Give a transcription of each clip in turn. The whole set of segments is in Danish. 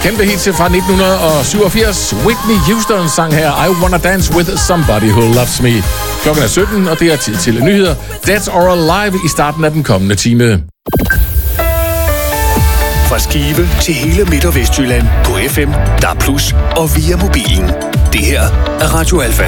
Kæmpe hit fra 1987. Whitney Houston sang her I Wanna Dance With Somebody Who Loves Me. Klokken er 17, og det er tid til nyheder. Dead or Alive i starten af den kommende time. Fra Skive til hele Midt- og Vestjylland på FM, DAB+ og via mobilen. Det her er Radio Alfa.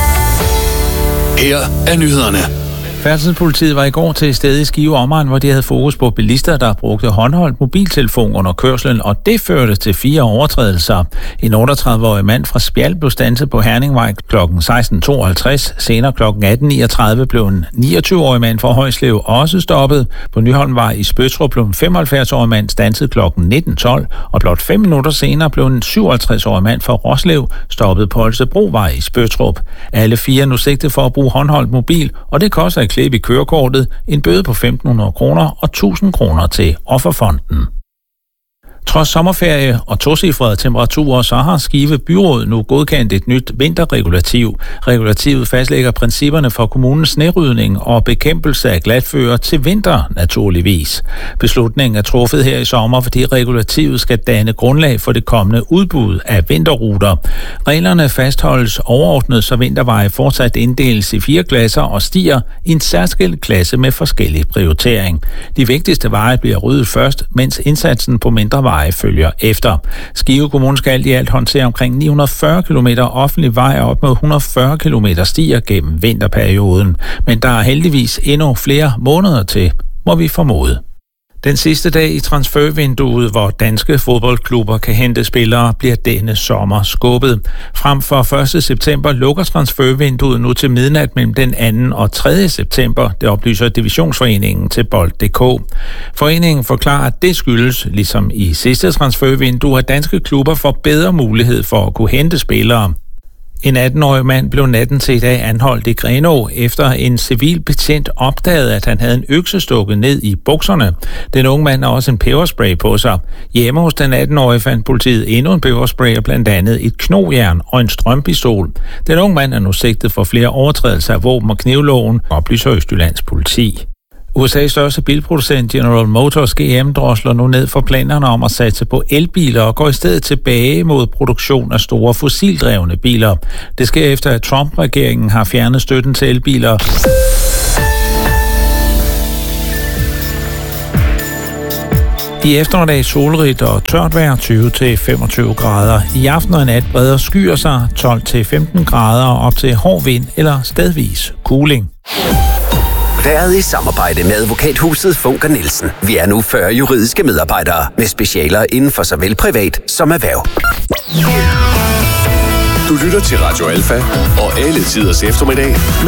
Her er nyhederne. Færdselspolitiet var i går til stede i Skive omegn, hvor de havde fokus på bilister, der brugte håndholdt mobiltelefon under kørslen, og det førte til 4 overtrædelser. En 38-årig mand fra Spjald blev standset på Herningvej kl. 16.52. Senere kl. 18.39 blev en 29-årig mand fra Højslev også stoppet. På Nyholmvej i Spøttrup blev en 75-årig mand standset kl. 19.12, og blot 5 minutter senere blev en 57-årig mand fra Roslev stoppet på Holstebrovej i Spøttrup. Alle 4 nu sigtet for at bruge håndholdt mobil, og det koster et klip i kørekortet, en bøde på 1.500 kroner og 1.000 kroner til Offerfonden. Trods sommerferie og tocifrede temperaturer, så har Skive Byråd nu godkendt et nyt vinterregulativ. Regulativet fastlægger principperne for kommunens snerydning og bekæmpelse af glatføre til vinter, naturligvis. Beslutningen er truffet her i sommer, fordi regulativet skal danne grundlag for det kommende udbud af vinterruter. Reglerne fastholdes overordnet, så vinterveje fortsat inddeles i 4 klasser og stiger i en særskilt klasse med forskellig prioritering. De vigtigste veje bliver ryddet først, mens indsatsen på mindre veje følger efter. Skive Kommune skal alt i alt håndtere omkring 940 km offentlig vej og op mod 140 km stier gennem vinterperioden. Men der er heldigvis endnu flere måneder til, må vi formode. Den sidste dag i transfervinduet, hvor danske fodboldklubber kan hente spillere, bliver denne sommer skubbet. Frem for 1. september lukker transfervinduet nu til midnat mellem den 2. og 3. september, det oplyser Divisionsforeningen til Bold.dk. Foreningen forklarer, at det skyldes, ligesom i sidste transfervindue, at danske klubber får bedre mulighed for at kunne hente spillere. En 18-årig mand blev natten til i dag anholdt i Grenaa, efter en civil betjent opdagede, at han havde en økse stukket ned i bukserne. Den unge mand har også en peberspray på sig. Hjemme hos den 18-årige fandt politiet endnu en peberspray og blandt andet et knogjern og en strømpistol. Den unge mand er nu sigtet for flere overtrædelser af våben- og knivloven, oplyser Østjyllands politi. USA's største bilproducent General Motors GM drosler nu ned for planerne om at satse på elbiler og går i stedet tilbage mod produktion af store fossildrevne biler. Det sker efter, at Trump-regeringen har fjernet støtten til elbiler. I eftermiddag solrigt og tørt vejr 20-25 grader. I aften og nat breder skyer sig 12-15 grader og op til hård vind eller stedvis kuling. Været i samarbejde med advokathuset Funker Nielsen. Vi er nu 40 juridiske medarbejdere med specialer inden for såvel privat som erhverv. Du lytter til Radio Alfa og alle tiders eftermiddag.